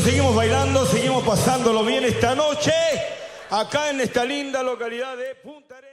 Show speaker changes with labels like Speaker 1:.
Speaker 1: nosotros seguimos bailando, seguimos pasándolo bien esta noche, acá en esta linda localidad de Punta Arenas.